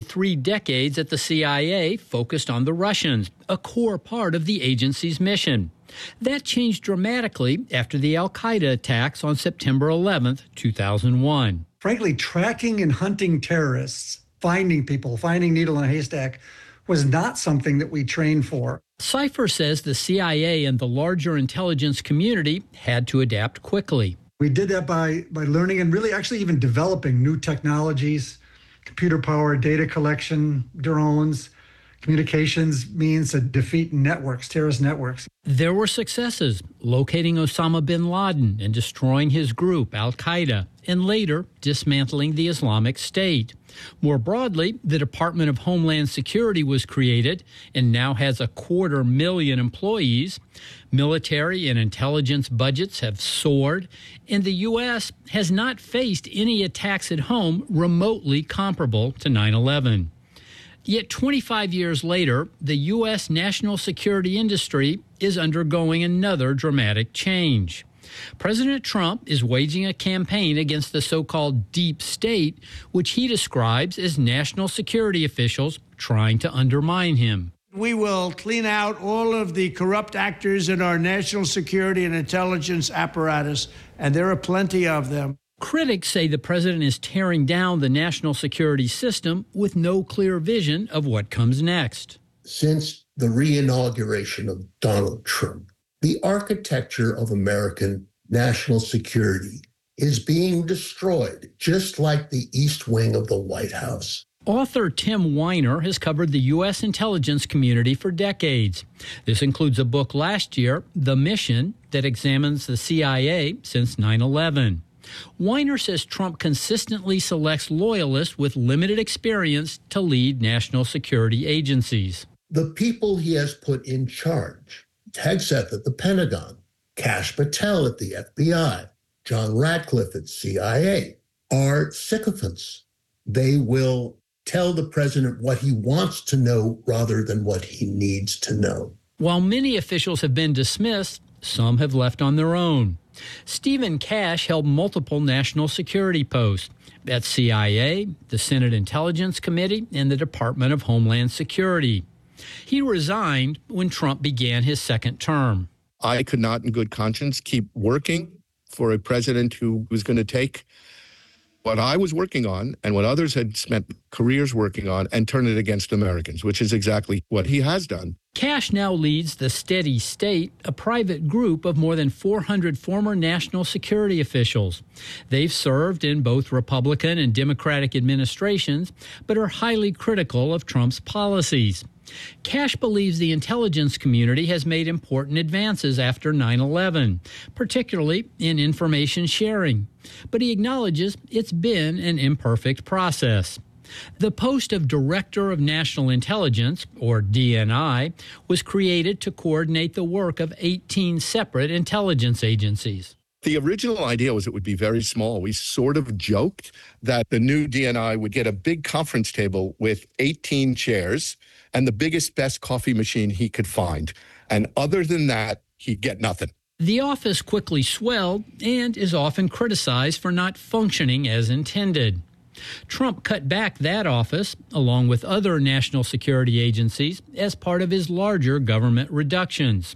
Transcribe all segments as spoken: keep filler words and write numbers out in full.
three decades at the C I A focused on the Russians, a core part of the agency's mission. That changed dramatically after the al-Qaeda attacks on September eleventh, two thousand one. Frankly, tracking and hunting terrorists, finding people, finding needle in a haystack, was not something that we trained for. Cipher says the C I A and the larger intelligence community had to adapt quickly. We did that by, by learning and really actually even developing new technologies, computer-powered data collection, drones, communications means to defeat networks, terrorist networks. There were successes, locating Osama bin Laden and destroying his group, al-Qaeda, and later dismantling the Islamic State. More broadly, the Department of Homeland Security was created and now has a quarter million employees. Military and intelligence budgets have soared, and the U S has not faced any attacks at home remotely comparable to nine eleven. Yet twenty-five years later, the U S national security industry is undergoing another dramatic change. President Trump is waging a campaign against the so-called deep state, which he describes as national security officials trying to undermine him. We will clean out all of the corrupt actors in our national security and intelligence apparatus, and there are plenty of them. Critics say the president is tearing down the national security system with no clear vision of what comes next. Since the re-inauguration of Donald Trump, the architecture of American national security is being destroyed, just like the East Wing of the White House. Author Tim Weiner has covered the U S intelligence community for decades. This includes a book last year, The Mission, that examines the C I A since nine eleven. Weiner says Trump consistently selects loyalists with limited experience to lead national security agencies. The people he has put in charge, Hegseth at the Pentagon, Kash Patel at the F B I, John Ratcliffe at C I A, are sycophants. They will tell the president what he wants to know rather than what he needs to know. While many officials have been dismissed, some have left on their own. Stephen Kash held multiple national security posts at C I A, the Senate Intelligence Committee, and the Department of Homeland Security. He resigned when Trump began his second term. I could not in good conscience keep working for a president who was going to take what I was working on and what others had spent careers working on and turn it against Americans, which is exactly what he has done. Kash now leads the Steady State, a private group of more than four hundred former national security officials. They've served in both Republican and Democratic administrations, but are highly critical of Trump's policies. Kash believes the intelligence community has made important advances after nine eleven, particularly in information sharing. But he acknowledges it's been an imperfect process. The post of Director of National Intelligence, or D N I, was created to coordinate the work of eighteen separate intelligence agencies. The original idea was it would be very small. We sort of joked that the new D N I would get a big conference table with eighteen chairs and the biggest, best coffee machine he could find. And other than that, he'd get nothing. The office quickly swelled and is often criticized for not functioning as intended. Trump cut back that office, along with other national security agencies, as part of his larger government reductions.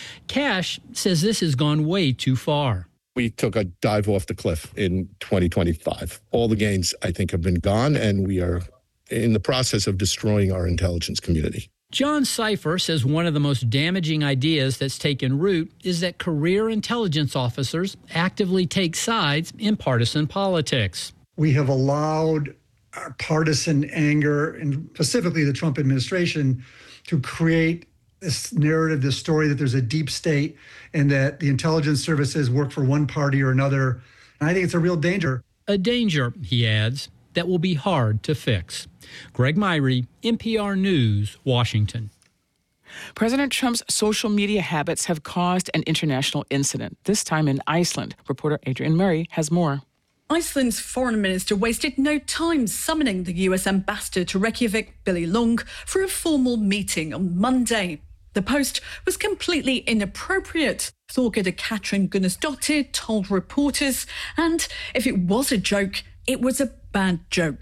Kash says this has gone way too far. We took a dive off the cliff in twenty twenty-five. All the gains, I think, have been gone, and we are in the process of destroying our intelligence community. John Cipher says one of the most damaging ideas that's taken root is that career intelligence officers actively take sides in partisan politics. We have allowed our partisan anger, and specifically the Trump administration, to create this narrative, this story that there's a deep state and that the intelligence services work for one party or another. And I think it's a real danger. A danger, he adds, that will be hard to fix. Greg Myrie, N P R News, Washington. President Trump's social media habits have caused an international incident, this time in Iceland. Reporter Adrian Murray has more. Iceland's foreign minister wasted no time summoning the U S ambassador to Reykjavik, Billy Long, for a formal meeting on Monday. The post was completely inappropriate, Thorgerður Katrín Gunnarsdóttir told reporters, and if it was a joke, it was a bad joke.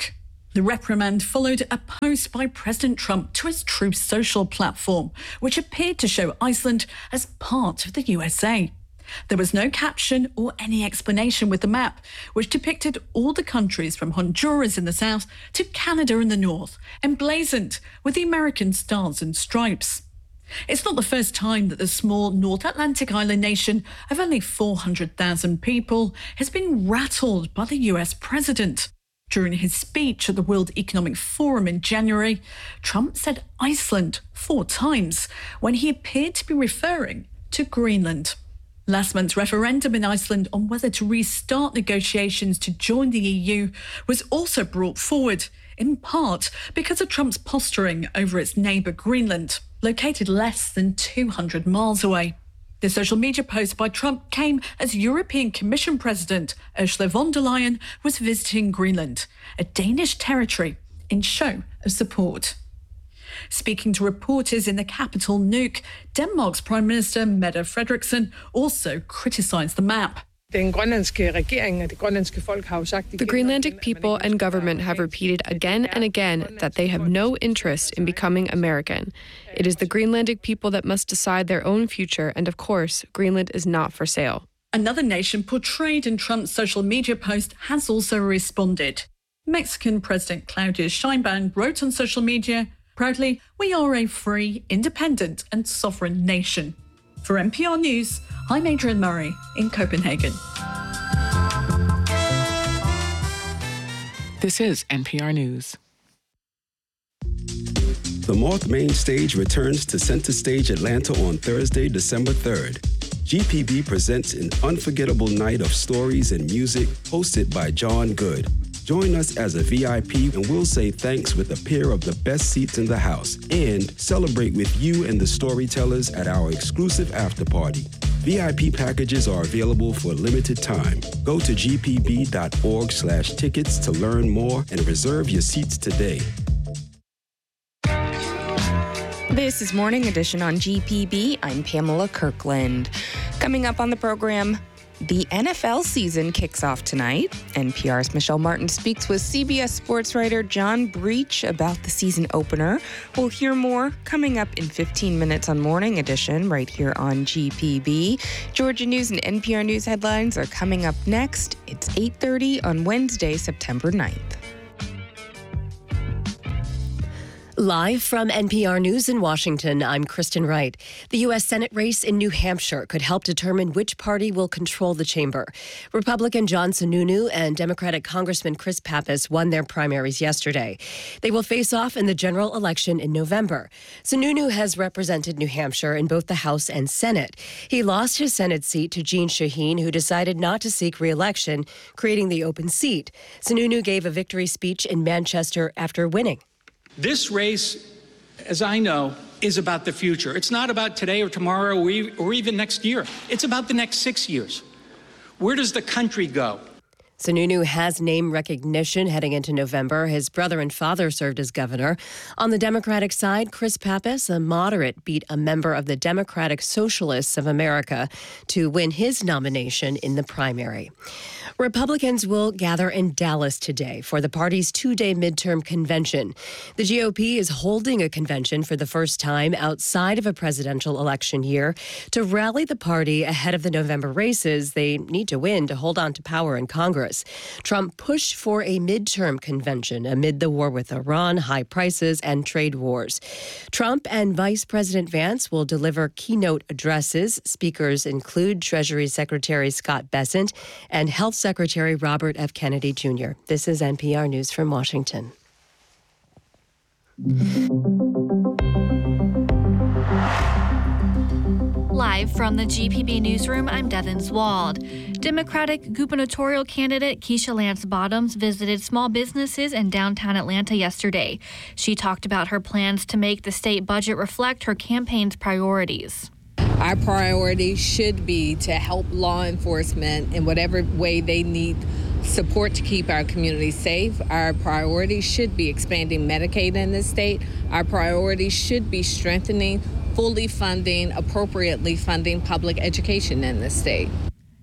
The reprimand followed a post by President Trump to his Truth Social platform, which appeared to show Iceland as part of the U S A. There was no caption or any explanation with the map, which depicted all the countries from Honduras in the south to Canada in the north, emblazoned with the American stars and stripes. It's not the first time that the small North Atlantic island nation of only four hundred thousand people has been rattled by the U S president. During his speech at the World Economic Forum in January, Trump said Iceland four times when he appeared to be referring to Greenland. Last month's referendum in Iceland on whether to restart negotiations to join the E U was also brought forward, in part because of Trump's posturing over its neighbour Greenland, located less than two hundred miles away. The social media post by Trump came as European Commission President Ursula von der Leyen was visiting Greenland, a Danish territory, in show of support. Speaking to reporters in the capital, Nuuk, Denmark's Prime Minister Mette Frederiksen also criticised the map. The Greenlandic people and government have repeated again and again that they have no interest in becoming American. It is the Greenlandic people that must decide their own future, and of course, Greenland is not for sale. Another nation portrayed in Trump's social media post has also responded. Mexican President Claudia Sheinbaum wrote on social media, "Proudly, we are a free, independent and sovereign nation." For N P R News, I'm Adrian Murray in Copenhagen. This is N P R News. The Moth Main Stage returns to Center Stage Atlanta on Thursday, December third. G P B presents an unforgettable night of stories and music hosted by John Good. Join us as a V I P and we'll say thanks with a pair of the best seats in the house and celebrate with you and the storytellers at our exclusive after party. V I P packages are available for a limited time. Go to g p b dot org slash tickets to learn more and reserve your seats today. This is Morning Edition on G P B. I'm Pamela Kirkland. Coming up on the program, the N F L season kicks off tonight. N P R's Michelle Martin speaks with C B S sports writer John Breach about the season opener. We'll hear more coming up in fifteen minutes on Morning Edition right here on G P B. Georgia News and N P R News headlines are coming up next. It's eight thirty on Wednesday, September ninth. Live from N P R News in Washington, I'm Kristen Wright. The U S Senate race in New Hampshire could help determine which party will control the chamber. Republican John Sununu and Democratic Congressman Chris Pappas won their primaries yesterday. They will face off in the general election in November. Sununu has represented New Hampshire in both the House and Senate. He lost his Senate seat to Jeanne Shaheen, who decided not to seek re-election, creating the open seat. Sununu gave a victory speech in Manchester after winning. This race, as I know, is about the future. It's not about today or tomorrow or even next year. It's about the next six years. Where does the country go? Sununu has name recognition heading into November. His brother and father served as governor. On the Democratic side, Chris Pappas, a moderate, beat a member of the Democratic Socialists of America to win his nomination in the primary. Republicans will gather in Dallas today for the party's two-day midterm convention. The G O P is holding a convention for the first time outside of a presidential election year to rally the party ahead of the November races they need to win to hold on to power in Congress. Trump pushed for a midterm convention amid the war with Iran, high prices, and trade wars. Trump and Vice President Vance will deliver keynote addresses. Speakers include Treasury Secretary Scott Bessent and Health Secretary Robert F. Kennedy Junior This is N P R News from Washington. Live from the G P B newsroom, I'm Devin Swald. Democratic gubernatorial candidate Keisha Lance Bottoms visited small businesses in downtown Atlanta yesterday. She talked about her plans to make the state budget reflect her campaign's priorities. Our priority should be to help law enforcement in whatever way they need support to keep our community safe. Our priority should be expanding Medicaid in this state. Our priority should be strengthening, fully funding, appropriately funding public education in this state.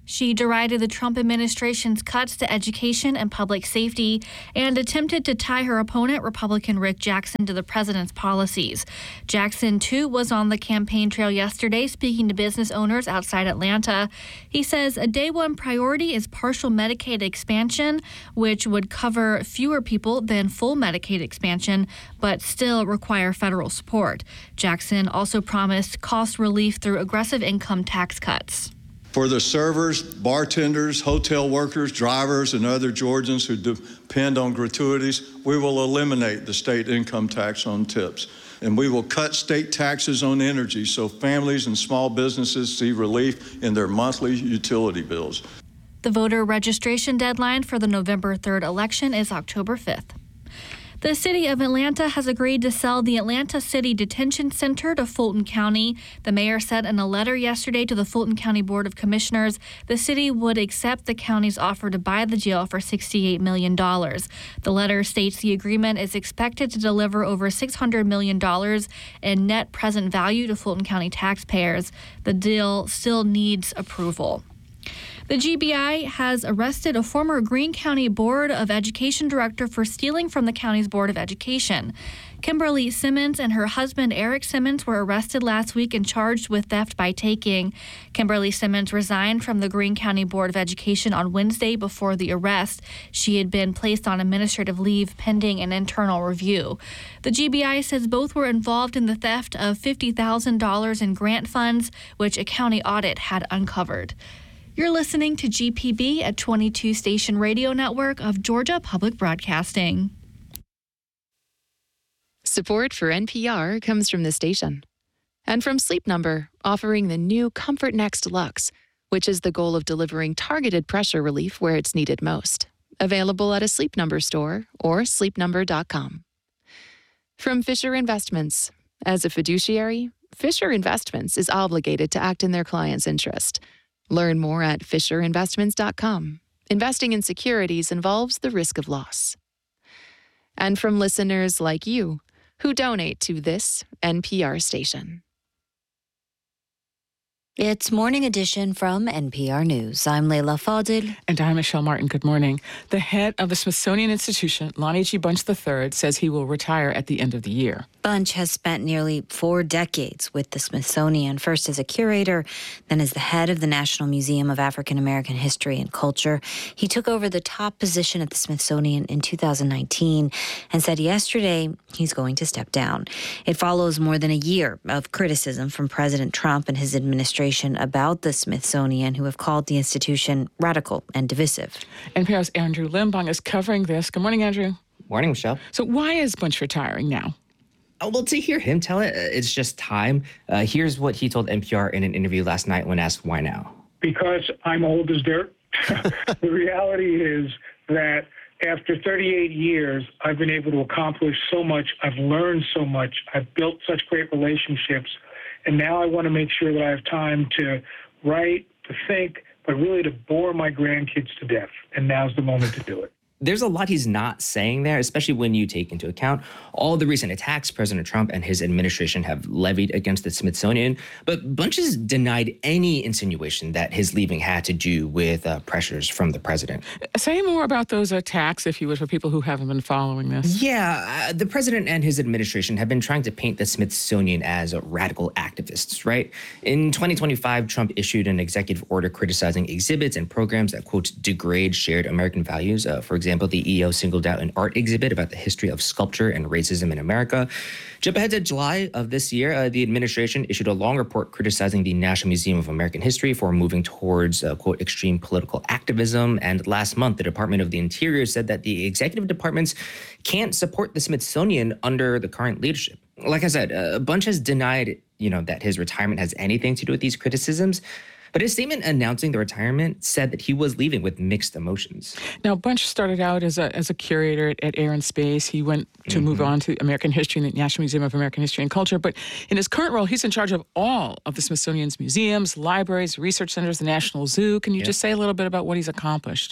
She derided the Trump administration's cuts to education and public safety and attempted to tie her opponent, Republican Rick Jackson, to the president's policies. Jackson, too, was on the campaign trail yesterday speaking to business owners outside Atlanta. He says a day one priority is partial Medicaid expansion, which would cover fewer people than full Medicaid expansion, but still require federal support. Jackson also promised cost relief through aggressive income tax cuts. For the servers, bartenders, hotel workers, drivers, and other Georgians who depend on gratuities, we will eliminate the state income tax on tips. And we will cut state taxes on energy so families and small businesses see relief in their monthly utility bills. The voter registration deadline for the November third election is October fifth. The city of Atlanta has agreed to sell the Atlanta City Detention Center to Fulton County. The mayor said in a letter yesterday to the Fulton County Board of Commissioners the city would accept the county's offer to buy the jail for sixty-eight million dollars. The letter states the agreement is expected to deliver over six hundred million dollars in net present value to Fulton County taxpayers. The deal still needs approval. The G B I has arrested a former Greene County Board of Education director for stealing from the county's Board of Education. Kimberly Simmons and her husband Eric Simmons were arrested last week and charged with theft by taking. Kimberly Simmons resigned from the Greene County Board of Education on Wednesday before the arrest. She had been placed on administrative leave pending an internal review. The G B I says both were involved in the theft of fifty thousand dollars in grant funds, which a county audit had uncovered. You're listening to G P B at twenty-two Station Radio Network of Georgia Public Broadcasting. Support for N P R comes from the station and from Sleep Number, offering the new Comfort Next Luxe, which is the goal of delivering targeted pressure relief where it's needed most. Available at a Sleep Number store or sleep number dot com. From Fisher Investments. As a fiduciary, Fisher Investments is obligated to act in their client's interest. Learn more at fisher investments dot com. Investing in securities involves the risk of loss. And from listeners like you who donate to this N P R station. It's Morning Edition from N P R News. I'm Leila Fadil. And I'm Michelle Martin. Good morning. The head of the Smithsonian Institution, Lonnie G. Bunch the third, says he will retire at the end of the year. Bunch has spent nearly four decades with the Smithsonian, first as a curator, then as the head of the National Museum of African American History and Culture. He took over the top position at the Smithsonian in two thousand nineteen and said yesterday he's going to step down. It follows more than a year of criticism from President Trump and his administration about the Smithsonian, who have called the institution radical and divisive. N P R's Andrew Limbong is covering this. Good morning, Andrew. Morning, Michelle. So why is Bunch retiring now? Oh, well, to hear him tell it, it's just time. Uh, here's what he told N P R in an interview last night when asked why now. Because I'm old as dirt. The reality is that after thirty-eight years, I've been able to accomplish so much. I've learned so much. I've built such great relationships. And now I want to make sure that I have time to write, to think, but really to bore my grandkids to death. And now's the moment to do it. There's a lot he's not saying there, especially when you take into account all the recent attacks President Trump and his administration have levied against the Smithsonian. But Bunch has denied any insinuation that his leaving had to do with uh, pressures from the president. Say more about those attacks, if you would, for people who haven't been following this. Yeah, uh, the president and his administration have been trying to paint the Smithsonian as radical activists, right? In twenty twenty-five, Trump issued an executive order criticizing exhibits and programs that, quote, degrade shared American values. Uh, for example, example, the E O singled out an art exhibit about the history of sculpture and racism in America. Jump ahead to July of this year, uh, the administration issued a long report criticizing the National Museum of American History for moving towards, uh, quote, extreme political activism. And last month, the Department of the Interior said that the executive departments can't support the Smithsonian under the current leadership. Like I said, uh, Bunch has denied, you know, that his retirement has anything to do with these criticisms. But his statement announcing the retirement said that he was leaving with mixed emotions. Now, Bunch started out as a as a curator at, at Air and Space. He went to mm-hmm. move on to American History and the National Museum of American History and Culture. But in his current role, he's in charge of all of the Smithsonian's museums, libraries, research centers, the National Zoo. Can you yeah. just say a little bit about what he's accomplished?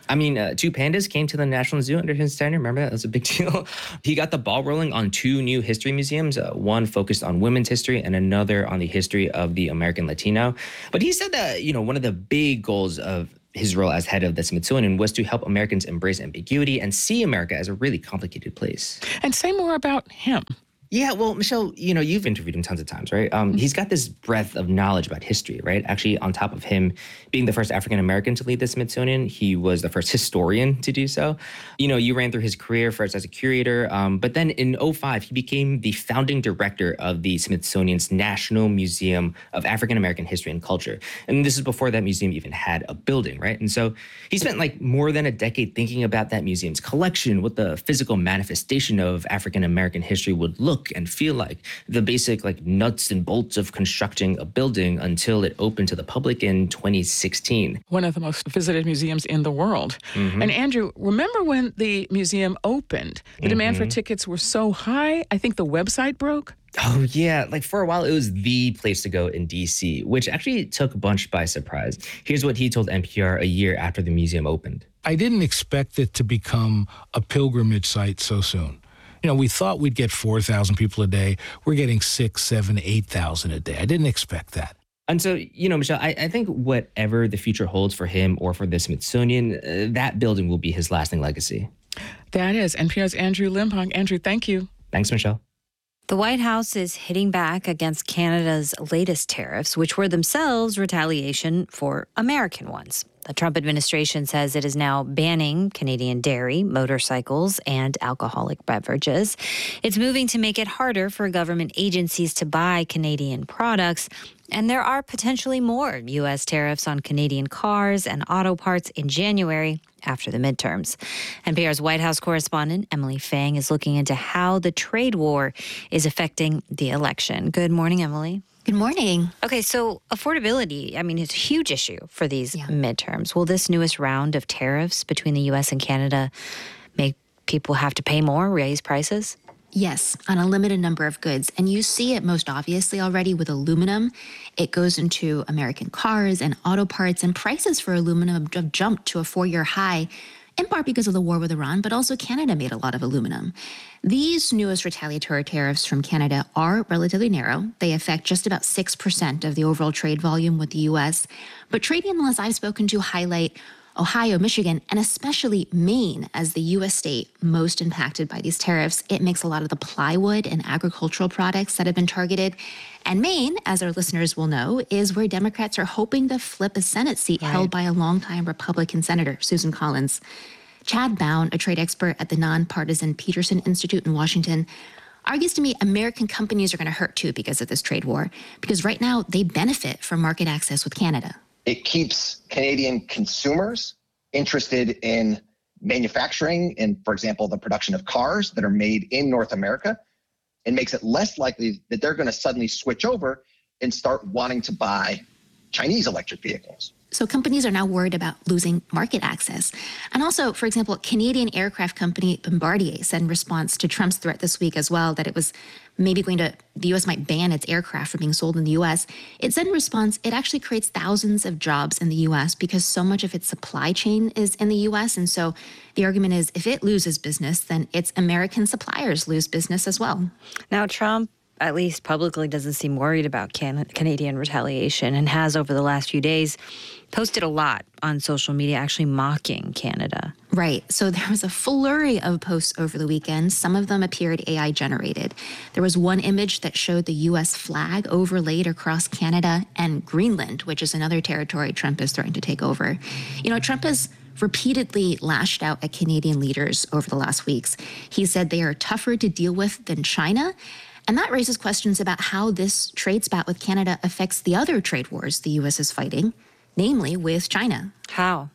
I mean, uh, two pandas came to the National Zoo under his tenure. Remember that? That was a big deal. He got the ball rolling on two new history museums, uh, one focused on women's history and another on the history of the American Latino. But he said that, you know, one of the big goals of his role as head of the Smithsonian was to help Americans embrace ambiguity and see America as a really complicated place. And say more about him. Yeah, well, Michelle, you know, you've interviewed him tons of times, right? Um, he's got this breadth of knowledge about history, right? Actually, on top of him being the first African-American to lead the Smithsonian, he was the first historian to do so. You know, you ran through his career first as a curator, um, but then in oh five, he became the founding director of the Smithsonian's National Museum of African-American History and Culture. And this is before that museum even had a building, right? And so he spent like more than a decade thinking about that museum's collection, what the physical manifestation of African-American history would look and feel like, the basic like nuts and bolts of constructing a building until it opened to the public in twenty sixteen. One of the most visited museums in the world. Mm-hmm. And Andrew, remember when the museum opened? The mm-hmm. demand for tickets were so high, I think the website broke? Oh, yeah. Like for a while, it was the place to go in D C, which actually took Bunch by surprise. Here's what he told N P R a year after the museum opened. I didn't expect it to become a pilgrimage site so soon. You know, we thought we'd get four thousand people a day. We're getting six, seven, eight thousand a day. I didn't expect that. And so, you know, Michelle, I, I think whatever the future holds for him or for the Smithsonian, uh, that building will be his lasting legacy. That is N P R's Andrew Limbach. Andrew, thank you. Thanks, Michelle. The White House is hitting back against Canada's latest tariffs, which were themselves retaliation for American ones. The Trump administration says it is now banning Canadian dairy, motorcycles, and alcoholic beverages. It's moving to make it harder for government agencies to buy Canadian products. And there are potentially more U S tariffs on Canadian cars and auto parts in January after the midterms. N P R's White House correspondent Emily Fang is looking into how the trade war is affecting the election. Good morning, Emily. Good morning. Okay, so affordability, I mean, it's a huge issue for these yeah. midterms. Will this newest round of tariffs between the U S and Canada make people have to pay more, raise prices? Yes, on a limited number of goods. And you see it most obviously already with aluminum. It goes into American cars and auto parts, and prices for aluminum have jumped to a four-year high, in part because of the war with Iran, but also Canada made a lot of aluminum. These newest retaliatory tariffs from Canada are relatively narrow. They affect just about six percent of the overall trade volume with the U S. But trade analysts I've spoken to highlight Ohio, Michigan, and especially Maine as the U S state most impacted by these tariffs. It makes a lot of the plywood and agricultural products that have been targeted. And Maine, as our listeners will know, is where Democrats are hoping to flip a Senate seat right. held by a longtime Republican Senator, Susan Collins. Chad Bown, a trade expert at the nonpartisan Peterson Institute in Washington, argues to me American companies are going to hurt too because of this trade war, because right now they benefit from market access with Canada. It keeps Canadian consumers interested in manufacturing and, for example, the production of cars that are made in North America, and makes it less likely that they're going to suddenly switch over and start wanting to buy Chinese electric vehicles. So companies are now worried about losing market access. And also, for example, Canadian aircraft company Bombardier said in response to Trump's threat this week as well that it was maybe going to, the U S might ban its aircraft from being sold in the U S. It said in response, it actually creates thousands of jobs in the U S because so much of its supply chain is in the U S. And so the argument is if it loses business, then its American suppliers lose business as well. Now, Trump, at least publicly, doesn't seem worried about can- Canadian retaliation and has over the last few days posted a lot on social media actually mocking Canada. Right. So there was a flurry of posts over the weekend. Some of them appeared A I generated. There was one image that showed the U S flag overlaid across Canada and Greenland, which is another territory Trump is threatening to take over. You know, Trump has repeatedly lashed out at Canadian leaders over the last weeks. He said they are tougher to deal with than China. And that raises questions about how this trade spat with Canada affects the other trade wars the U S is fighting, namely with China. How?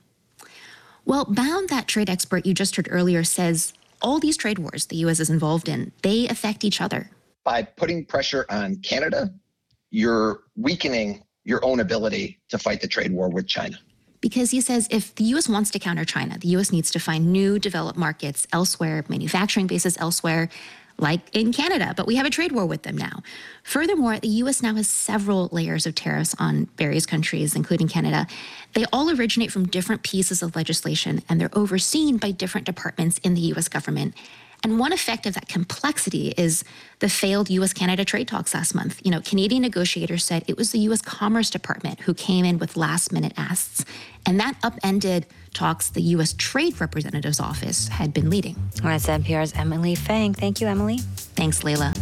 Well, Bound, that trade expert you just heard earlier, says all these trade wars the U S is involved in, they affect each other. By putting pressure on Canada, you're weakening your own ability to fight the trade war with China. Because he says if the U S wants to counter China, the U S needs to find new developed markets elsewhere, manufacturing bases elsewhere, like in Canada, but we have a trade war with them now. Furthermore, the U S now has several layers of tariffs on various countries, including Canada. They all originate from different pieces of legislation, and they're overseen by different departments in the U S government. And one effect of that complexity is the failed U S Canada trade talks last month. You know, Canadian negotiators said it was the U S Commerce Department who came in with last-minute asks, and that upended talks the U S Trade Representative's office had been leading. Well, that's N P R's Emily Fang. Thank you, Emily. Thanks, Layla.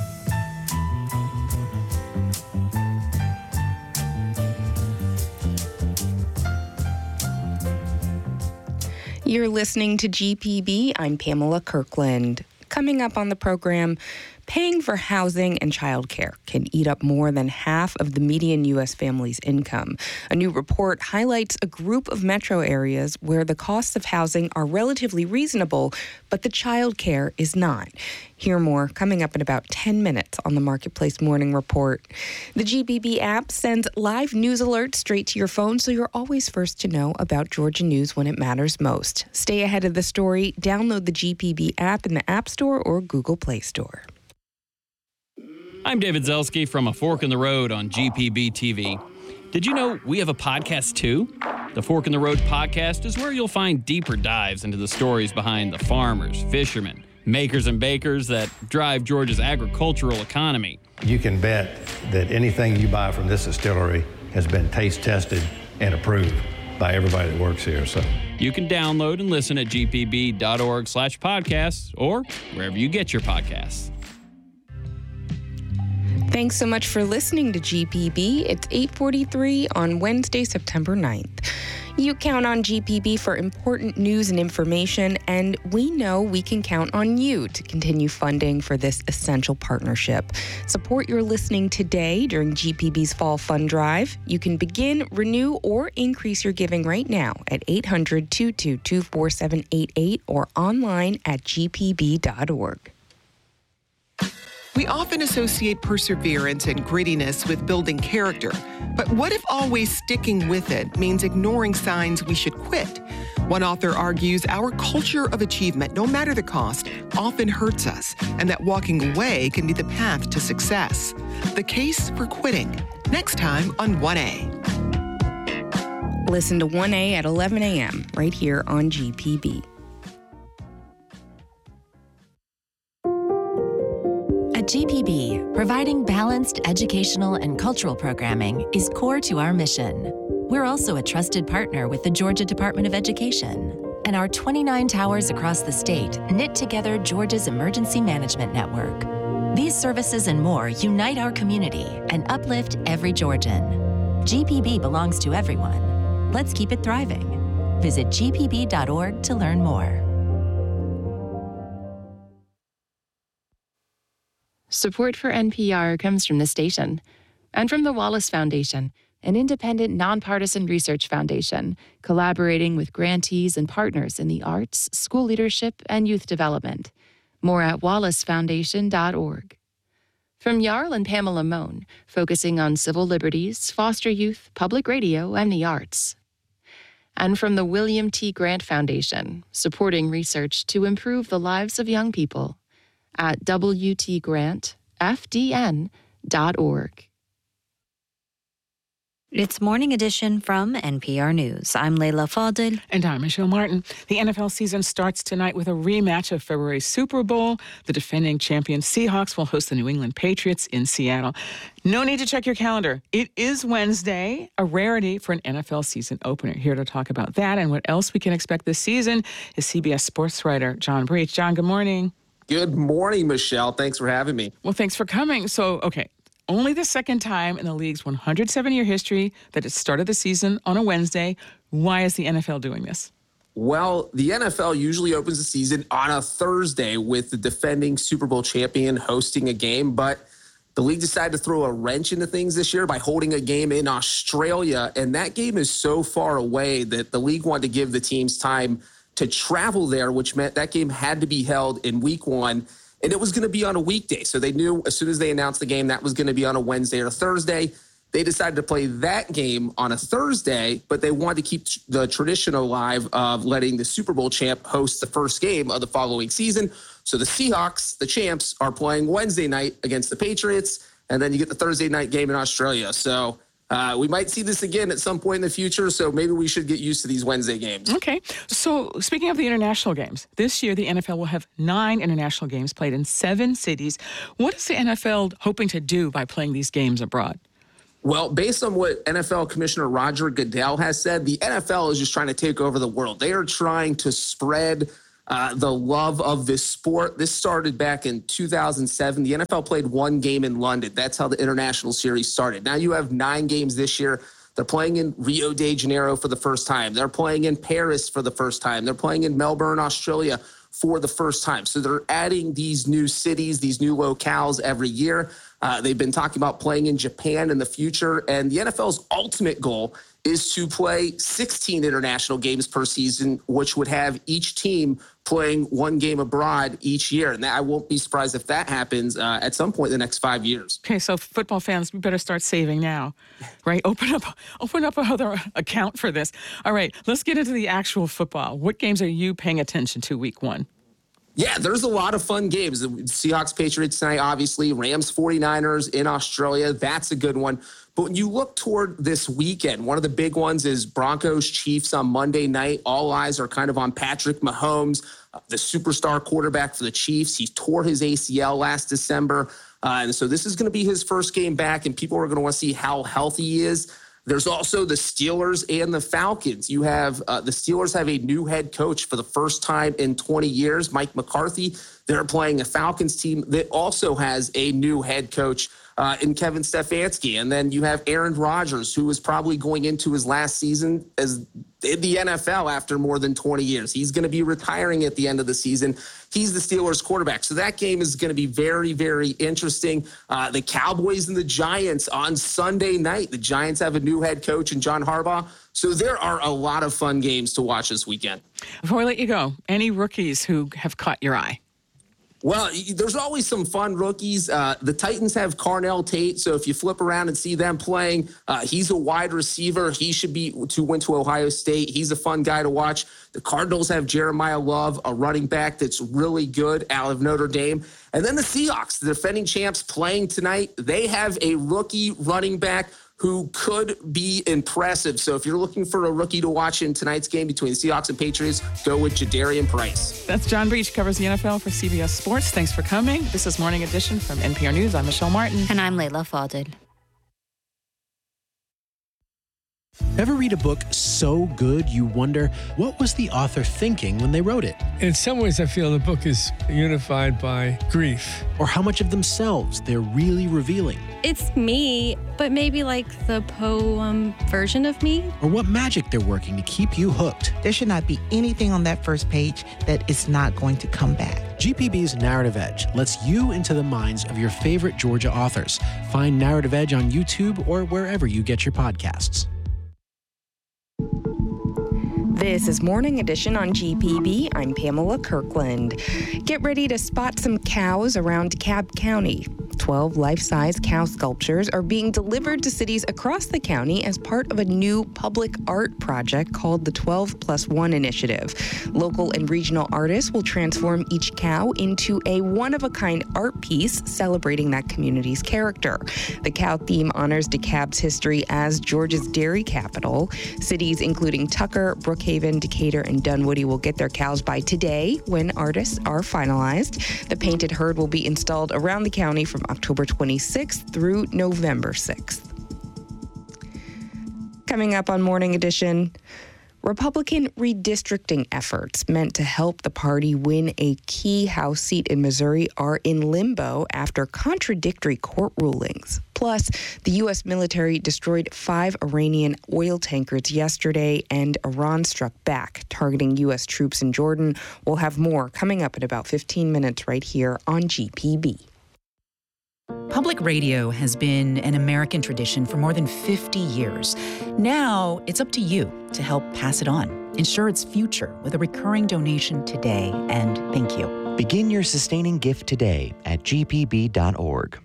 You're listening to G P B. I'm Pamela Kirkland. Coming up on the program, paying for housing and childcare can eat up more than half of the median U S family's income. A new report highlights a group of metro areas where the costs of housing are relatively reasonable, but the childcare is not. Hear more coming up in about ten minutes on the Marketplace Morning Report. The G P B app sends live news alerts straight to your phone, so you're always first to know about Georgia news when it matters most. Stay ahead of the story. Download the G P B app in the App Store or Google Play Store. I'm David Zelski from A Fork in the Road on G P B T V. Did you know we have a podcast too? The Fork in the Road podcast is where you'll find deeper dives into the stories behind the farmers, fishermen, makers and bakers that drive Georgia's agricultural economy. You can bet that anything you buy from this distillery has been taste tested and approved by everybody that works here. So you can download and listen at gpb.org slash podcasts or wherever you get your podcasts. Thanks so much for listening to G P B. It's eight forty-three on Wednesday, September ninth. You count on G P B for important news and information, and we know we can count on you to continue funding for this essential partnership. Support your listening today during G P B's Fall Fund Drive. You can begin, renew, or increase your giving right now at eight hundred, two two two, four seven eight eight or online at g p b dot org. We often associate perseverance and grittiness with building character. But what if always sticking with it means ignoring signs we should quit? One author argues our culture of achievement, no matter the cost, often hurts us, and that walking away can be the path to success. The case for quitting, next time on one A. Listen to one A at eleven a.m. right here on G P B. At G P B, providing balanced educational and cultural programming is core to our mission. We're also a trusted partner with the Georgia Department of Education, and our twenty-nine towers across the state knit together Georgia's emergency management network. These services and more unite our community and uplift every Georgian. G P B belongs to everyone. Let's keep it thriving. Visit g p b dot org to learn more. Support for N P R comes from the station and from the Wallace Foundation, an independent, nonpartisan research foundation collaborating with grantees and partners in the arts, school leadership, and youth development. More at wallace foundation dot org. From Jarl and Pamela Mohn, focusing on civil liberties, foster youth, public radio, and the arts. And from the William T. Grant Foundation, supporting research to improve the lives of young people. At w t grant f d n dot org. It's Morning Edition from N P R News. I'm Layla Fadel. And I'm Michelle Martin. The N F L season starts tonight with a rematch of February's Super Bowl. The defending champion Seahawks will host the New England Patriots in Seattle. No need to check your calendar. It is Wednesday, a rarity for an N F L season opener. Here to talk about that and what else we can expect this season is C B S sports writer John Breach. John, good morning. Good morning, Michelle. Thanks for having me. Well, thanks for coming. So, okay, only the second time in the league's one hundred seven year history that it started the season on a Wednesday. Why is the N F L doing this? Well, the N F L usually opens the season on a Thursday with the defending Super Bowl champion hosting a game, but the league decided to throw a wrench into things this year by holding a game in Australia, and that game is so far away that the league wanted to give the teams time to travel there, which meant that game had to be held in week one, and it was going to be on a weekday. So they knew as soon as they announced the game that was going to be on a Wednesday or a Thursday. They decided to play that game on a Thursday, but they wanted to keep the tradition alive of letting the Super Bowl champ host the first game of the following season. So the Seahawks, the champs, are playing Wednesday night against the Patriots, and then you get the Thursday night game in Australia. So uh, we might see this again at some point in the future, so maybe we should get used to these Wednesday games. Okay. So speaking of the international games, this year the N F L will have nine international games played in seven cities. What is the N F L hoping to do by playing these games abroad? Well, based on what N F L Commissioner Roger Goodell has said, the N F L is just trying to take over the world. They are trying to spread uh, the love of this sport. This started back in two thousand seven. The N F L played one game in London. That's how the international series started. Now you have nine games this year. They're playing in Rio de Janeiro for the first time. They're playing in Paris for the first time. They're playing in Melbourne, Australia for the first time. So they're adding these new cities, these new locales every year. Uh, they've been talking about playing in Japan in the future. And the N F L's ultimate goal is to play sixteen international games per season, which would have each team playing one game abroad each year. And that, I won't be surprised if that happens uh, at some point in the next five years. Okay, so football fans, we better start saving now, right? Open up, open up another account for this. All right, let's get into the actual football. What games are you paying attention to week one? Yeah, there's a lot of fun games. The Seahawks, Patriots tonight, obviously. Rams, forty-niners in Australia. That's a good one. But when you look toward this weekend, one of the big ones is Broncos, Chiefs on Monday night. All eyes are kind of on Patrick Mahomes, uh, the superstar quarterback for the Chiefs. He tore his A C L last December. Uh, and so this is going to be his first game back, and people are going to want to see how healthy he is. There's also the Steelers and the Falcons. You have uh, the Steelers have a new head coach for the first time in twenty years, Mike McCarthy. They're playing a Falcons team that also has a new head coach uh, in Kevin Stefanski. And then you have Aaron Rodgers, who is probably going into his last season as in the N F L after more than twenty years. He's going to be retiring at the end of the season. He's the Steelers quarterback. So that game is going to be very, very interesting. Uh, the Cowboys and the Giants on Sunday night. The Giants have a new head coach in John Harbaugh. So there are a lot of fun games to watch this weekend. Before I let you go, any rookies who have caught your eye? Well, there's always some fun rookies. Uh, the Titans have Carnell Tate, so if you flip around and see them playing, uh, he's a wide receiver. He should be to went to Ohio State. He's a fun guy to watch. The Cardinals have Jeremiah Love, a running back that's really good out of Notre Dame. And then the Seahawks, the defending champs, playing tonight. They have a rookie running back who could be impressive. So if you're looking for a rookie to watch in tonight's game between the Seahawks and Patriots, go with Jadarian Price. That's John Breach, covers the N F L for C B S Sports. Thanks for coming. This is Morning Edition from N P R News. I'm Michelle Martin. And I'm Layla Fadel. Ever read a book so good you wonder, what was the author thinking when they wrote it? In some ways, I feel the book is unified by grief. Or how much of themselves they're really revealing. It's me, but maybe like the poem version of me. Or what magic they're working to keep you hooked. There should not be anything on that first page that is not going to come back. G P B's Narrative Edge lets you into the minds of your favorite Georgia authors. Find Narrative Edge on YouTube or wherever you get your podcasts. This is Morning Edition on G P B. I'm Pamela Kirkland. Get ready to spot some cows around DeKalb County. twelve life-size cow sculptures are being delivered to cities across the county as part of a new public art project called the twelve plus one Initiative. Local and regional artists will transform each cow into a one-of-a-kind art piece celebrating that community's character. The cow theme honors DeKalb's history as Georgia's dairy capital. Cities including Tucker, Brookhaven, Decatur, and Dunwoody will get their cows by today when artists are finalized. The painted herd will be installed around the county from October twenty-sixth through November sixth. Coming up on Morning Edition, Republican redistricting efforts meant to help the party win a key House seat in Missouri are in limbo after contradictory court rulings. Plus, the U S military destroyed five Iranian oil tankers yesterday, and Iran struck back, targeting U S troops in Jordan. We'll have more coming up in about fifteen minutes right here on G P B. Public radio has been an American tradition for more than fifty years. Now, it's up to you to help pass it on. Ensure its future with a recurring donation today, and thank you. Begin your sustaining gift today at g p b dot org.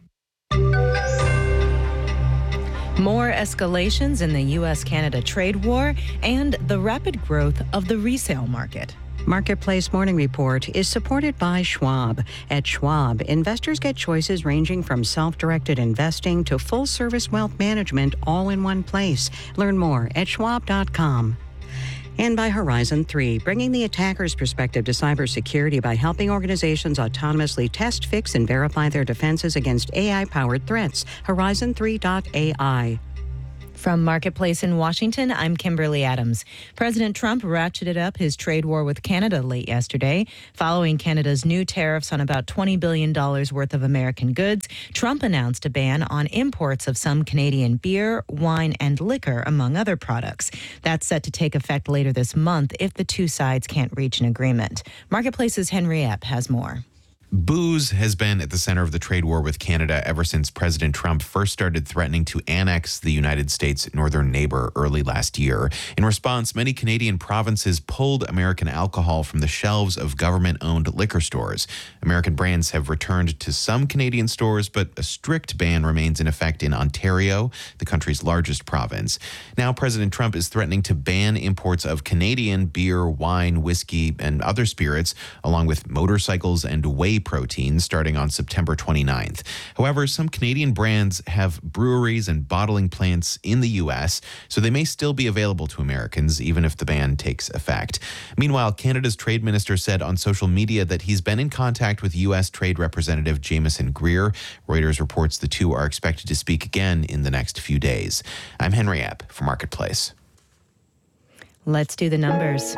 More escalations in the U S Canada trade war and the rapid growth of the resale market. Marketplace Morning Report is supported by Schwab. At Schwab, investors get choices ranging from self-directed investing to full-service wealth management all in one place. Learn more at schwab dot com. And by Horizon three, bringing the attacker's perspective to cybersecurity by helping organizations autonomously test, fix, and verify their defenses against A I-powered threats. Horizon three dot A I. From Marketplace in Washington, I'm Kimberly Adams. President Trump ratcheted up his trade war with Canada late yesterday. Following Canada's new tariffs on about twenty billion dollars worth of American goods, Trump announced a ban on imports of some Canadian beer, wine, and liquor, among other products. That's set to take effect later this month if the two sides can't reach an agreement. Marketplace's Henry Epp has more. Booze has been at the center of the trade war with Canada ever since President Trump first started threatening to annex the United States' northern neighbor early last year. In response, many Canadian provinces pulled American alcohol from the shelves of government-owned liquor stores. American brands have returned to some Canadian stores, but a strict ban remains in effect in Ontario, the country's largest province. Now, President Trump is threatening to ban imports of Canadian beer, wine, whiskey, and other spirits, along with motorcycles and whey protein starting on September twenty-ninth. However, some Canadian brands have breweries and bottling plants in the U S, so they may still be available to Americans even if the ban takes effect. Meanwhile, Canada's trade minister said on social media that he's been in contact with U S Trade Representative Jameson Greer. Reuters reports the two are expected to speak again in the next few days. I'm Henry Epp for Marketplace. Let's do the numbers.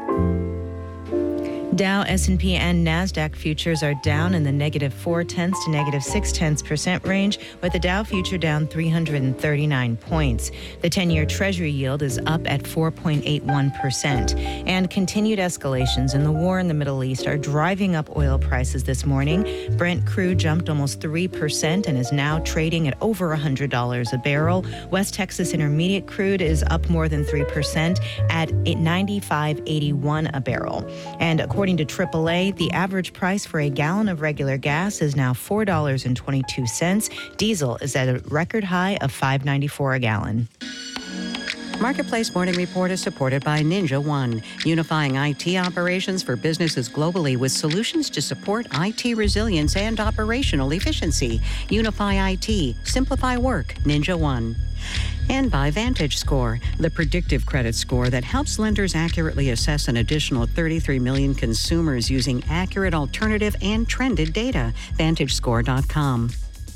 Dow, S and P, and NASDAQ futures are down in the negative four-tenths to negative six-tenths percent range, with the Dow future down three hundred thirty-nine points. The ten-year Treasury yield is up at four point eight one percent. And continued escalations in the war in the Middle East are driving up oil prices this morning. Brent crude jumped almost three percent and is now trading at over one hundred dollars a barrel. West Texas Intermediate crude is up more than three percent at ninety-five eighty-one a barrel. And according According to triple A, the average price for a gallon of regular gas is now four dollars and twenty-two cents. Diesel is at a record high of five dollars and ninety-four cents a gallon. Marketplace Morning Report is supported by Ninja One, unifying I T operations for businesses globally with solutions to support I T resilience and operational efficiency. Unify I T, simplify work, Ninja One. And by VantageScore, the predictive credit score that helps lenders accurately assess an additional thirty-three million consumers using accurate alternative and trended data. Vantage Score dot com.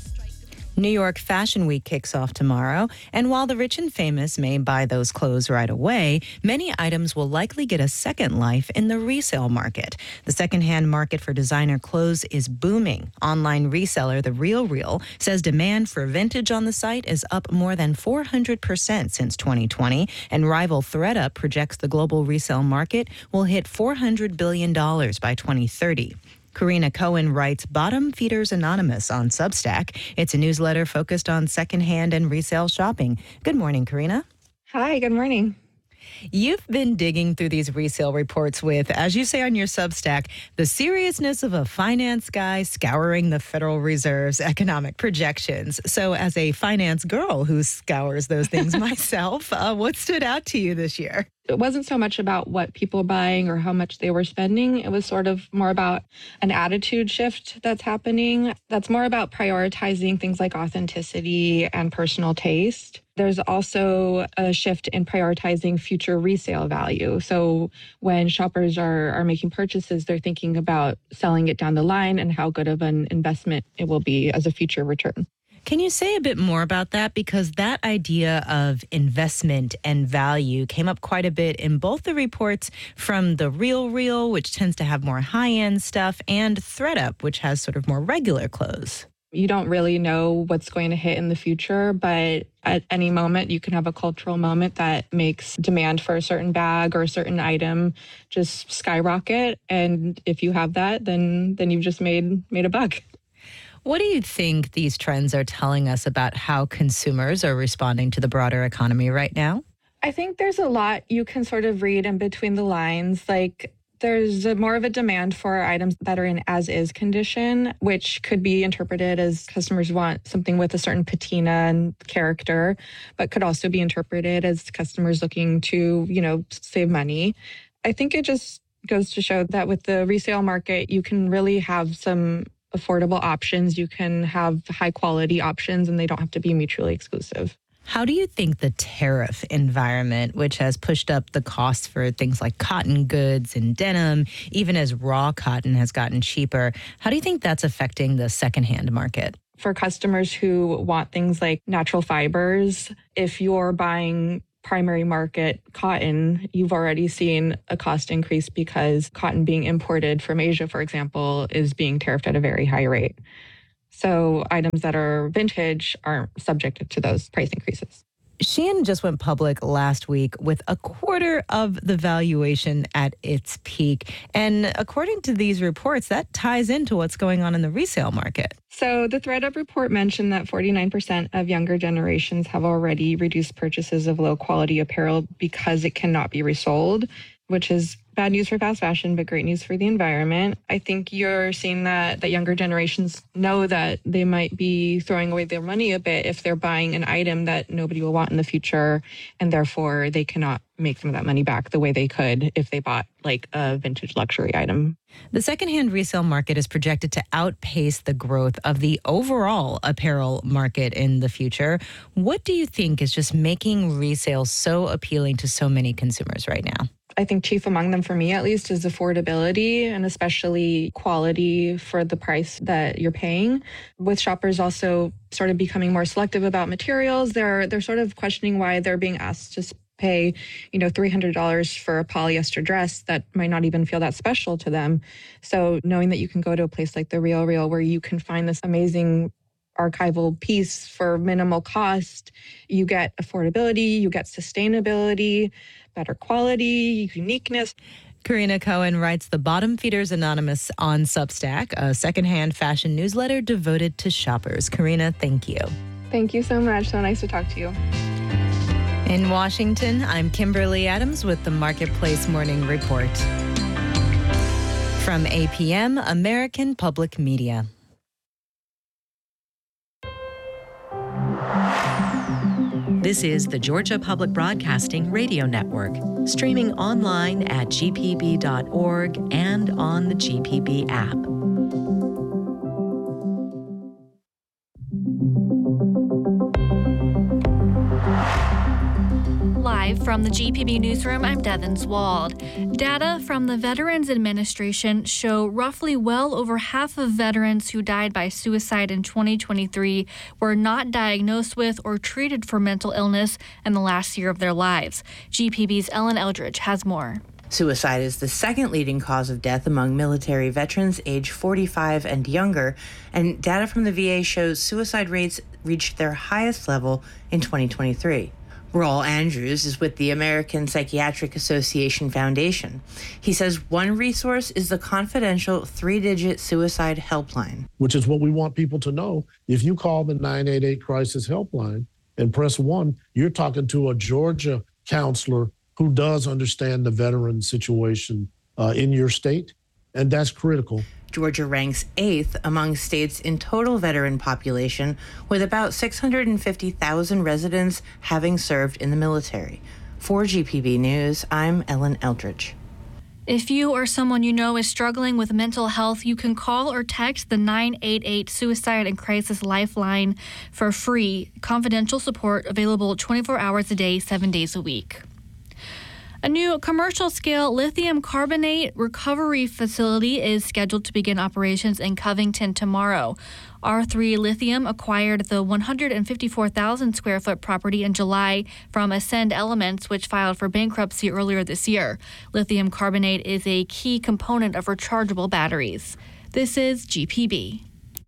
New York Fashion Week kicks off tomorrow, and while the rich and famous may buy those clothes right away, many items will likely get a second life in the resale market. The secondhand market for designer clothes is booming. Online reseller The Real Real says demand for vintage on the site is up more than four hundred percent since twenty twenty, and rival ThredUp projects the global resale market will hit four hundred billion dollars by twenty thirty. Karina Cohen writes Bottom Feeders Anonymous on Substack. It's a newsletter focused on secondhand and resale shopping. Good morning, Karina. Hi, good morning. You've been digging through these resale reports with, as you say on your Substack, the seriousness of a finance guy scouring the Federal Reserve's economic projections. So as a finance girl who scours those things myself, uh, what stood out to you this year? It wasn't so much about what people were buying or how much they were spending. It was sort of more about an attitude shift that's happening. That's more about prioritizing things like authenticity and personal taste. There's also a shift in prioritizing future resale value. So when shoppers are, are making purchases, they're thinking about selling it down the line and how good of an investment it will be as a future return. Can you say a bit more about that? Because that idea of investment and value came up quite a bit in both the reports from The Real Real, which tends to have more high-end stuff, and ThredUp, which has sort of more regular clothes. You don't really know what's going to hit in the future, but at any moment you can have a cultural moment that makes demand for a certain bag or a certain item just skyrocket. And if you have that, then then you've just made made a buck. What do you think these trends are telling us about how consumers are responding to the broader economy right now? I think there's a lot you can sort of read in between the lines. Like, there's a more of a demand for items that are in as-is condition, which could be interpreted as customers want something with a certain patina and character, but could also be interpreted as customers looking to, you know, save money. I think it just goes to show that with the resale market, you can really have some affordable options. You can have high quality options, and they don't have to be mutually exclusive. How do you think the tariff environment, which has pushed up the costs for things like cotton goods and denim, even as raw cotton has gotten cheaper, how do you think that's affecting the secondhand market? For customers who want things like natural fibers, if you're buying primary market cotton, you've already seen a cost increase because cotton being imported from Asia, for example, is being tariffed at a very high rate. So items that are vintage aren't subjected to those price increases. Shein just went public last week with a quarter of the valuation at its peak. And according to these reports, that ties into what's going on in the resale market. So the ThredUp report mentioned that forty-nine percent of younger generations have already reduced purchases of low quality apparel because it cannot be resold, which is bad news for fast fashion, but great news for the environment. I think you're seeing that that younger generations know that they might be throwing away their money a bit if they're buying an item that nobody will want in the future, and therefore they cannot make some of that money back the way they could if they bought like a vintage luxury item. The secondhand resale market is projected to outpace the growth of the overall apparel market in the future. What do you think is just making resale so appealing to so many consumers right now? I think chief among them, for me at least, is affordability and especially quality for the price that you're paying. With shoppers also sort of becoming more selective about materials, they're they're sort of questioning why they're being asked to pay, you know, three hundred dollars for a polyester dress that might not even feel that special to them. So knowing that you can go to a place like The RealReal where you can find this amazing archival piece for minimal cost, you get affordability, you get sustainability, better quality, uniqueness. Karina Cohen writes the Bottom Feeders Anonymous on Substack, a secondhand fashion newsletter devoted to shoppers. Karina, thank you. Thank you so much. So nice to talk to you. In Washington, I'm Kimberly Adams with the Marketplace Morning Report. From A P M, American Public Media. This is the Georgia Public Broadcasting Radio Network, streaming online at G P B dot org and on the G P B app. Live from the G P B Newsroom, I'm Devin Wald. Data from the Veterans Administration show roughly well over half of veterans who died by suicide in twenty twenty-three were not diagnosed with or treated for mental illness in the last year of their lives. G P B's Ellen Eldridge has more. Suicide is the second leading cause of death among military veterans age forty-five and younger, and data from the V A shows suicide rates reached their highest level in twenty twenty-three. Raul Andrews is with the American Psychiatric Association Foundation. He says one resource is the confidential three-digit suicide helpline. Which is what we want people to know. If you call the nine eight eight crisis helpline and press one, you're talking to a Georgia counselor who does understand the veteran situation uh, in your state, and that's critical. Georgia ranks eighth among states in total veteran population, with about six hundred fifty thousand residents having served in the military. For G P B News, I'm Ellen Eldridge. If you or someone you know is struggling with mental health, you can call or text the nine eight eight Suicide and Crisis Lifeline for free. Confidential support available twenty-four hours a day, seven days a week. A new commercial-scale lithium carbonate recovery facility is scheduled to begin operations in Covington tomorrow. R three Lithium acquired the one hundred fifty-four thousand square foot property in July from Ascend Elements, which filed for bankruptcy earlier this year. Lithium carbonate is a key component of rechargeable batteries. This is G P B.